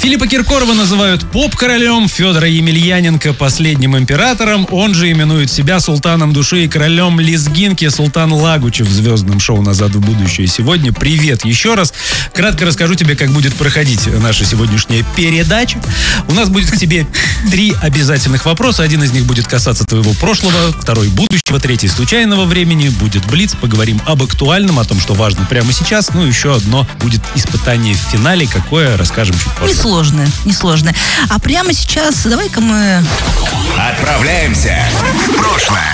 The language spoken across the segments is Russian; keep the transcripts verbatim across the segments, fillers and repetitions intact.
Филиппа Киркорова называют поп-королем, Федора Емельяненко последним императором. Он же именует себя султаном души и королем лезгинки Султан Лагучев в звездном шоу «Назад в будущее». Сегодня привет еще раз. Кратко расскажу тебе, как будет проходить наша сегодняшняя передача. У нас будет к тебе три обязательных вопроса. Один из них будет касаться твоего прошлого, второй будущего, третий случайного времени. Будет блиц, поговорим об актуальном, о том, что важно прямо сейчас. Ну, еще одно будет испытание в финале. Какое, расскажем чуть позже. Несложное, несложное. А прямо сейчас давай-ка мы... Отправляемся в прошлое.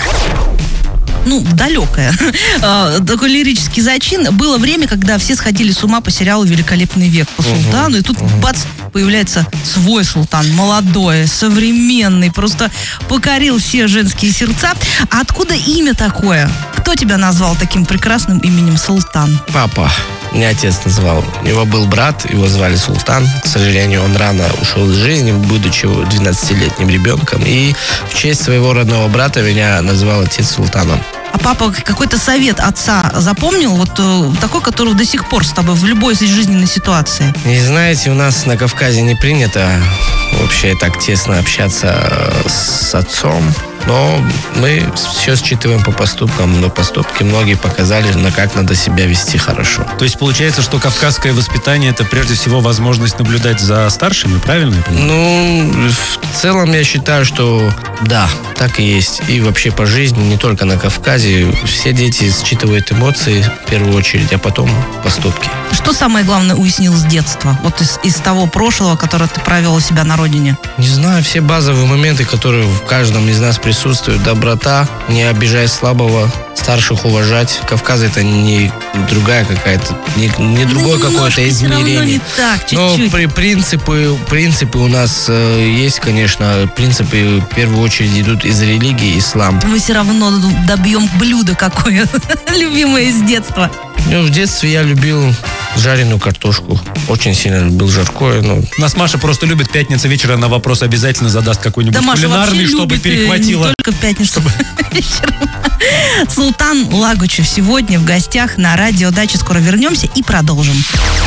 Ну, далекое. Такой лирический зачин. Было время, когда все сходили с ума по сериалу «Великолепный век» по Султану. И тут, бац, появляется свой султан. Молодой, современный. Просто покорил все женские сердца. А откуда имя такое? Кто тебя назвал таким прекрасным именем Султан? Папа. Меня отец называл. У него был брат, его звали Султан. К сожалению, он рано ушел из жизни, будучи двенадцатилетним ребенком. И в честь своего родного брата меня называл отец Султаном. А папа какой-то совет отца запомнил? Вот э, такой, который до сих пор с тобой в любой жизненной ситуации. И знаете, у нас на Кавказе не принято вообще так тесно общаться с отцом. Но мы все считываем по поступкам. Но поступки многие показали, на как надо себя вести хорошо. То есть получается, что кавказское воспитание — это прежде всего возможность наблюдать за старшими, правильно я понимаю? Ну, в целом я считаю, что да, так и есть. И вообще по жизни, не только на Кавказе, все дети считывают эмоции в первую очередь, а потом поступки. Что самое главное уяснил с детства? Вот из, из того прошлого, которое ты провел у себя на родине? Не знаю, все базовые моменты, которые в каждом из нас присутствуют. Доброта, не обижай слабого, старших уважать. Кавказ — это не другая какая-то, не, не другое ну, какое-то измерение. Не так, но чуть-чуть. при, принципы, принципы у нас э, есть, конечно. Принципы в первую очередь идут из религии, ислам. Мы все равно добьем блюдо какое любимое из детства. Ну, в детстве я любил жареную картошку. Очень сильно любил жаркое. Но... Нас Маша просто любит. Пятница вечера на вопрос обязательно задаст какой-нибудь да, кулинарный, чтобы перехватило. Не только в пятницу чтобы... вечером. Султан Лагучев сегодня в гостях на радио Дача. Скоро вернемся и продолжим.